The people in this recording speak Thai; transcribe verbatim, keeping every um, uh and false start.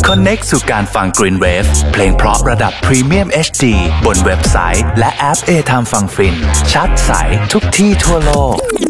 Connect สู่การฟัง Green Wave เพลงเพราะระดับ Premium เอช ดี บนเว็บไซต์และแอป A-Time ฟังฟินชัดใสทุกที่ทั่วโลก